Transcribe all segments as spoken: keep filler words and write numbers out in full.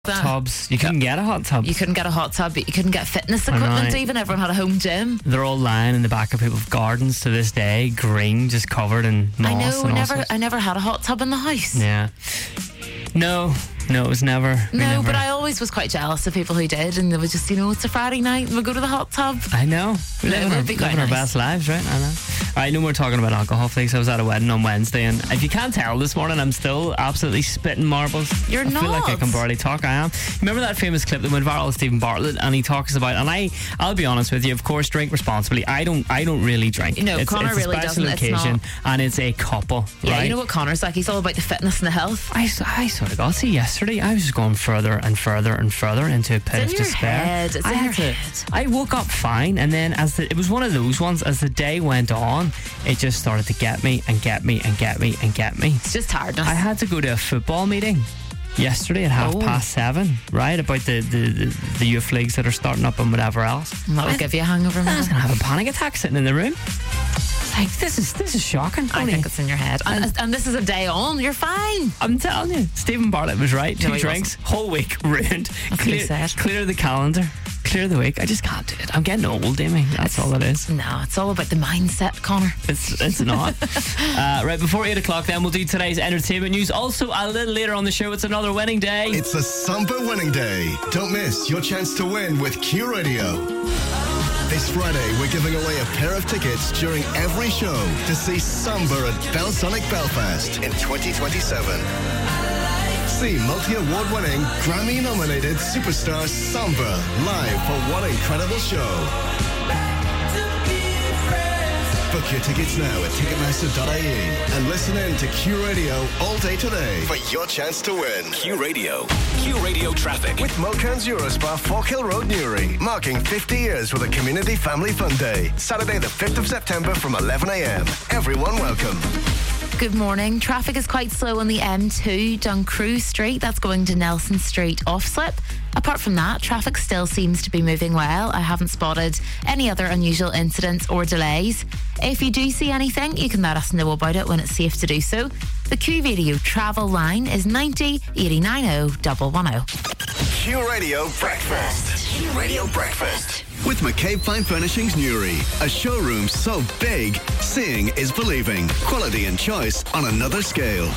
Tubs. You couldn't get a hot tub. You couldn't get a hot tub. You couldn't get fitness equipment. Even everyone had a home gym. They're all lying in the back of people's gardens to this day, green, just covered in moss. I know. And I all never, sorts. I never had a hot tub in the house. Yeah. No, no, it was never. we No, never. but I always was quite jealous of people who did, and they would just, you know, it's a Friday night and we'll go to the hot tub. I know. We're No, living, it our, would be quite living our nice. best lives, right? I know. All right, no more talking about alcohol, please. I was at a wedding on Wednesday, and if you can't tell this morning, I'm still absolutely spitting marbles. You're I feel like I not. can barely talk. I am. Remember that famous clip that went viral with Stephen Bartlett, and he talks about, and I, I'll be honest with you, of course, drink responsibly. I don't, I don't really drink. No, it's, Connor it's really a special doesn't. It's occasion, not. and it's a couple. Yeah, right? you know what Connor's like? He's all about the fitness and the health. I, I sort of got see yesterday. I was just going further and further and further into a pit It's in of your despair. head. It's I in had your to, head. I woke up fine, and then as the, it was one of those ones. As the day went on, it just started to get me and get me and get me and get me. It's just tiredness. I had to go to a football meeting yesterday at half Oh. past seven, right, about the, the, the, the youth leagues that are starting up and whatever else. And that would give you a hangover. I was maybe. going to have a panic attack sitting in the room. Like, this is this is shocking. I Tony. think it's in your head. And, and this is a day on. You're fine. I'm telling you, Stephen Bartlett was right. Two No, he drinks, whole week ruined. what he Clear, said. clear the calendar, clear the week. I just can't do it. I'm getting old, Amy. That's all it is. No, it's all about the mindset, Connor. It's it's not. uh, right, before eight o'clock, then we'll do today's entertainment news. Also, a little later on the show, it's another winning day. It's a Samba winning day. Don't miss your chance to win with Q Radio. This Friday, we're giving away a pair of tickets during every show to see Samba at Belsonic Belfast in twenty twenty-seven. See multi-award winning, Grammy-nominated superstar Samba live for one incredible show. Book your tickets now at ticketmaster dot I E and listen in to Q Radio all day today for your chance to win. Q Radio. Q Radio traffic. With Mulcairn's Eurospa, Falkhill Road, Newry, marking fifty years with a community family fun day. Saturday the fifth of September from eleven a.m. Everyone welcome. Good morning. Traffic is quite slow on the M two, Duncrew Street. That's going to Nelson Street off slip. Apart from that, traffic still seems to be moving well. I haven't spotted any other unusual incidents or delays. If you do see anything, you can let us know about it when it's safe to do so. The Q Radio travel line is ninety eighty nine oh one one oh. Q Radio Breakfast. Q Radio breakfast. With McCabe Fine Furnishings Newry, a showroom so big, seeing is believing. Quality and choice on another scale.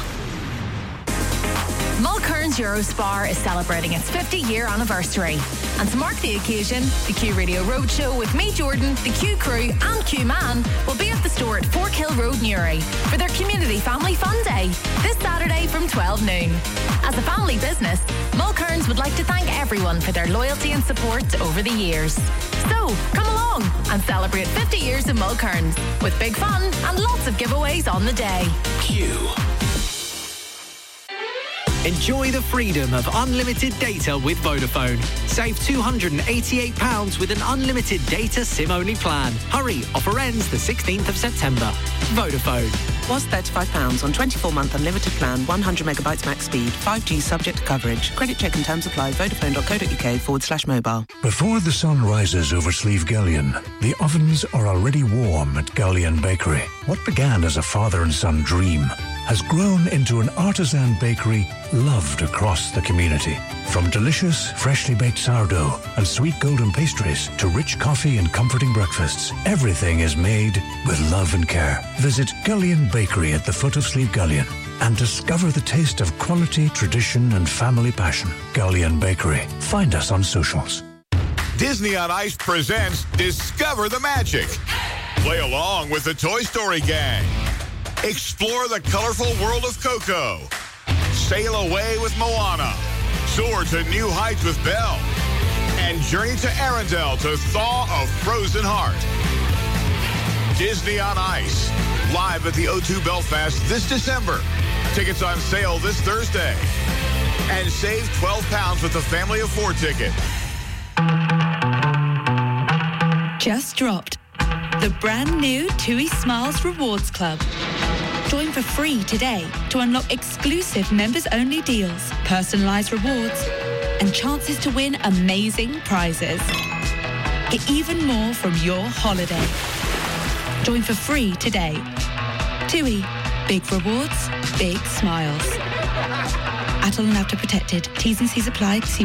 Mulcairns Eurospar is celebrating its fifty-year anniversary. And to mark the occasion, the Q Radio Roadshow with me, Jordan, the Q Crew and Q Man will be at the store at Forkhill Road, Newry for their Community Family Fun Day this Saturday from twelve noon. As a family business, Mulcairns would like to thank everyone for their loyalty and support over the years. So, come along and celebrate fifty years of Mulcairns with big fun and lots of giveaways on the day. Q. Enjoy the freedom of unlimited data with Vodafone. Save two hundred eighty-eight pounds with an unlimited data SIM-only plan. Hurry, offer ends the sixteenth of September. Vodafone. Was thirty-five pounds on twenty-four month unlimited plan, one hundred megabytes max speed, five G subject to coverage. Credit check and terms apply. Vodafone.co.uk forward slash mobile. Before the sun rises over Slieve Gullion, the ovens are already warm at Gullion Bakery. What began as a father and son dream has grown into an artisan bakery loved across the community. From delicious, freshly baked sourdough and sweet golden pastries to rich coffee and comforting breakfasts, everything is made with love and care. Visit Gullion Bakery at the foot of Slieve Gullion and discover the taste of quality, tradition and family passion. Gullion Bakery. Find us on socials. Disney on Ice presents Discover the Magic. Play along with the Toy Story gang. Explore the colorful world of Coco. Sail away with Moana. Soar to new heights with Belle. And journey to Arendelle to thaw a frozen heart. Disney on Ice. Live at the O two Belfast this December. Tickets on sale this Thursday. And save twelve pounds with a family of four ticket. Just dropped. The brand new TUI Smiles Rewards Club. Join for free today to unlock exclusive members-only deals, personalised rewards, and chances to win amazing prizes. Get even more from your holiday. Join for free today. TUI. Big rewards, big smiles. Atoll and After Protected. T's and C's apply. See